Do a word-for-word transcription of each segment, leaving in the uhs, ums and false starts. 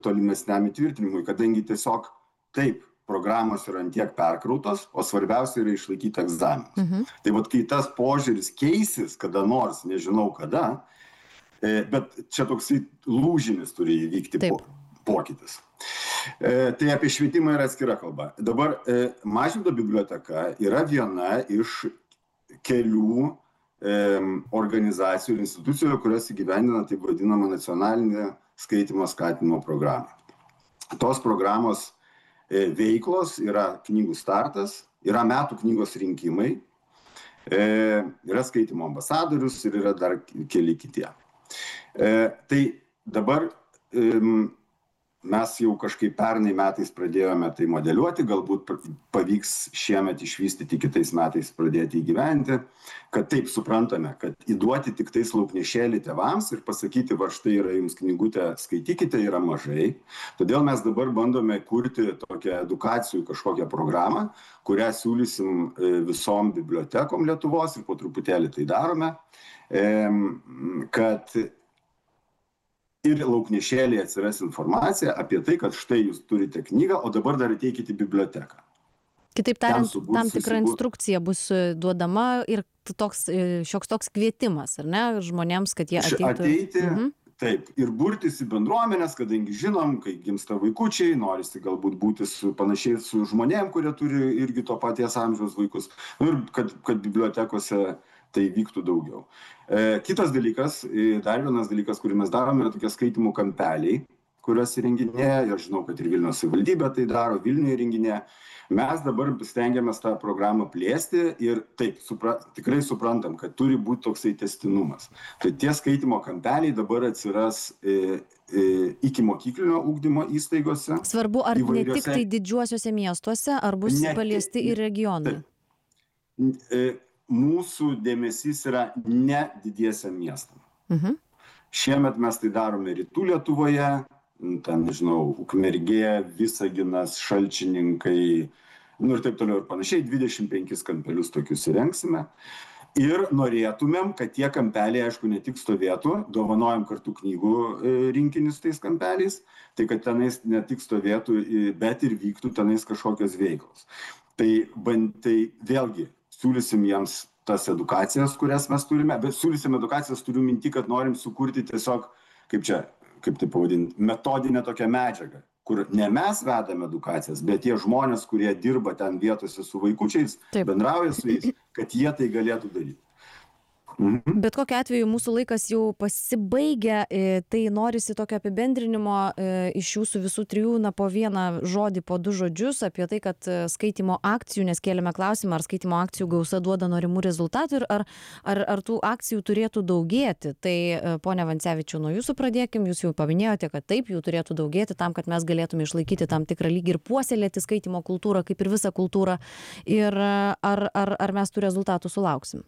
tolimesniam įtvirtinimui, kadangi tiesiog taip, programos yra antiek perkrautos, o svarbiausia yra išlaikyti egzaminus. Mhm. Tai vat, kai tas požiūris keisis, kada nors, nežinau kada, bet čia toksai lūžinis turi įvykti po, pokytis. E, tai apie švietimą yra atskira kalba. Dabar e, Mažvydo biblioteka yra viena iš kelių e, organizacijų ir institucijų, kurios įgyvendina taip vadinamą nacionalinę skaitymo skatinimo programą. Tos programos veiklos yra knygų startas, yra metų knygos rinkimai, e, yra skaitymo ambasadorius ir yra dar keli kitie. E, tai dabar e, mes jau kažkaip pernai metais pradėjome tai modeliuoti, galbūt pavyks šiemet išvystyti, kitais metais pradėti įgyventi, kad taip suprantame, kad įduoti tik tais lauknešėlį tėvams ir pasakyti, va štai yra jums knygutė, skaitykite, yra mažai. Todėl mes dabar bandome kurti tokią edukacijų kažkokią programą, kurią siūlysim visom bibliotekom Lietuvos ir po truputėlį tai darome, kad ir lauknešėlėje atsiras informacija apie tai, kad štai jūs turite knygą, o dabar dar ateikite į biblioteką. Kitaip tariant, tam tikra instrukcija bus duodama ir toks, šioks toks kvietimas, ar ne, žmonėms, kad jie ateitų. Ateiti, mhm. Taip, ir burtis į bendruomenės, kadangi žinom, kai gimsta vaikučiai, norisi galbūt būti su, panašiai su žmonėm, kurie turi irgi to paties amžiaus vaikus, ir kad, kad bibliotekose tai vyktų daugiau. E, kitas dalykas, dar vienas dalykas, kurį mes darome, yra tokie skaitimų kampeliai, kuriuos įrenginėja, ir žinau, kad ir Vilniaus savivaldybė tai daro, Vilniuje įrenginėja. Mes dabar stengiamės tą programą plėsti ir taip, supra, tikrai suprantam, kad turi būti toksai tęstinumas. Tai tie skaitimo kampeliai dabar atsiras e, e, iki mokyklinio ugdymo įstaigose. Svarbu, ar įvairiose... ne tik tai didžiuosiuose miestuose, ar bus ne, paliesti ir regionai? E, mūsų dėmesys yra ne didiesiam miestam. Mhm. Šiemet mes tai darome Rytų Lietuvoje, ten, nežinau, Ukmergė, Visaginas, Šalčininkai, nu ir taip toliau ir panašiai, dvidešimt penkis kampelius tokius įrengsime. Ir norėtumėm, kad tie kampeliai, aišku, ne tik stovėtų, dovanojam kartu knygų rinkinius tais kampeliais, tai kad tenais ne tik stovėtų, bet ir vyktų tenais kažkokios veiklos. Tai, tai vėlgi, siūlysim jiems tas edukacijas, kurias mes turime, bet siūlysim edukacijas, turiu minti, kad norim sukurti tiesiog, kaip čia, kaip tai pavadinti, metodinę tokią medžiagą, kur ne mes vedame edukacijas, bet tie žmonės, kurie dirba ten vietose su vaikučiais, Taip. bendrauja su jais, kad jie tai galėtų daryti. Mhm. Bet kokiu atveju mūsų laikas jau pasibaigia, tai norisi tokio apibendrinimo iš jūsų visų trijų, na, po vieną žodį, po du žodžius apie tai, kad skaitimo akcijų, nes kėlėme klausimą, ar skaitimo akcijų gausa duoda norimų rezultatų ir ar, ar, ar tų akcijų turėtų daugėti. Tai, ponia Vancevičiau, nuo jūsų pradėkim, jūs jau paminėjote, kad taip, jų turėtų daugėti tam, kad mes galėtume išlaikyti tam tikrą lygį ir puoselėti skaitimo kultūrą, kaip ir visą kultūrą. Ir ar, ar, ar mes tų rezultatų sulauksim?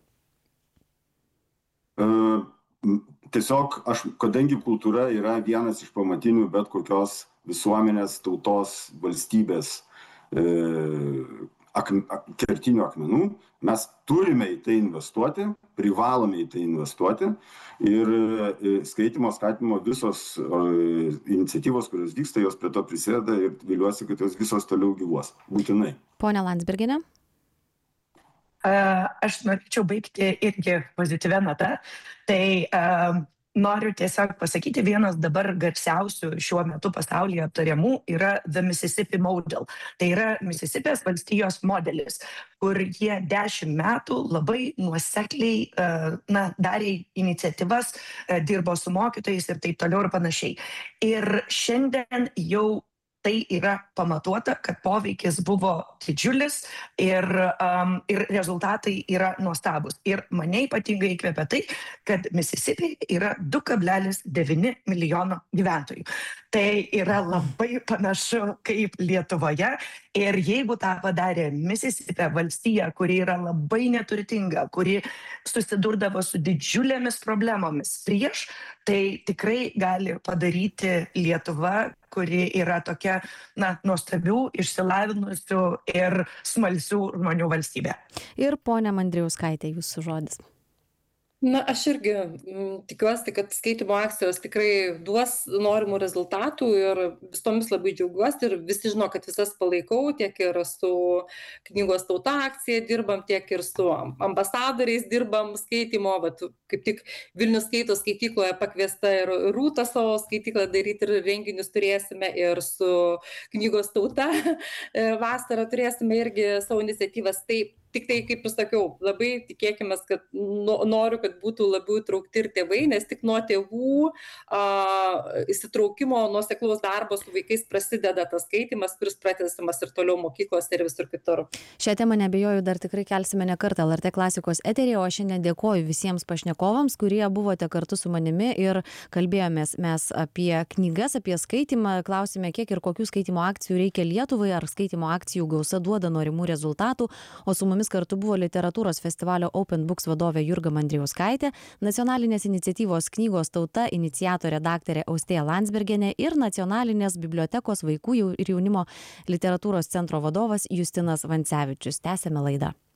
Uh, tiesiog, aš, kadangi kultūra yra vienas iš pamatinių bet kokios visuomenės, tautos, valstybės e, akm, ak, kertinių akmenų, mes turime į tai investuoti, privalome į tai investuoti ir e, skaitimo skatinimo visos e, iniciatyvos, kurios vyksta, jos prie to prisideda ir viliuosi, kad jos visos toliau gyvuos, būtinai. Pone Landsbergiene? Aš norėčiau baigti irgi pozityvę natą. Tai uh, noriu tiesiog pasakyti, vienas dabar garsiausių šiuo metu pasaulyje aptariamų yra The Mississippi Model. Tai yra Misisipės valstijos modelis, kur jie dešimt metų labai nuosekliai uh, na, darė iniciatyvas, uh, dirbo su mokytojais ir taip toliau ir panašiai. Ir šiandien jau tai yra pamatuota, kad poveikis buvo didžiulis ir, um, ir rezultatai yra nuostabus. Ir mane ypatingai įkvepia tai, kad Mississippi yra du kablelis devyni milijono gyventojų. Tai yra labai panašu kaip Lietuvoje. Ir jeigu tą padarė Mississippi valstija, kuri yra labai neturtinga, kuri susidurdavo su didžiulėmis problemomis prieš, tai tikrai gali padaryti Lietuva, kuri yra tokia, na, nuostabių, išsilavinusių ir smalsių žmonių valstybė. Ir ponia Mandrijauskaitė, jūsų žodis. Na, aš irgi mm, tikiuosi, kad skaitimo akcijos tikrai duos norimų rezultatų ir visomis labai džiaugiuosi ir visi žino, kad visas palaikau, tiek ir su knygos tauta akcija dirbam, tiek ir su ambasadoriais dirbam skaitimo, vat, kaip tik Vilnius skaito skaitykloje pakviesta ir Rūta savo skaityklą daryti ir renginius turėsime ir su knygos tauta vasarą turėsime irgi savo iniciatyvas. Tai tik tai, kaip ir sakiau, labai tikėkime, kad no, noriu, kad būtų labiau įtraukti ir tėvai, nes tik nuo tėvų a, įsitraukimo, nuoseklaus darbo su vaikais prasideda tas skaitimas, kuris pratęsiamas ir toliau mokyklose ir visur kitur. Šią temą nebejoju dar tikrai kelsime ne kartą L R T klasikos eteryje, o šiandien dėkoju visiems pašnekovams, kurie buvote kartu su manimi ir kalbėjomės mes apie knygas, apie skaitimą, klausime, kiek ir kokių skaitimo akcijų reikia Lietuvai, ar skaitimo akcijų gausa duoda norimų rezultatų, o su mumis kartu buvo literatūros festivalio Open Books vadovė Jurga Mandrijauskaitė, nacionalinės iniciatyvos knygos tauta iniciatorė daktarė Austėja Landsbergienė ir nacionalinės bibliotekos vaikų ir jaunimo literatūros centro vadovas Justinas Vancevičius. Tęsėme laidą.